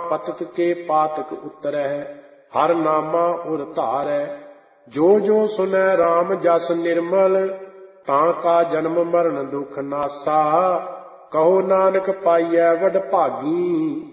पतक के पातक उतरै, हर नामा उर धारै। जो जो सुनै राम जस निर्मल, तां का जन्म मरण दुख नासा। कहो नानक पाइयै वड भागी,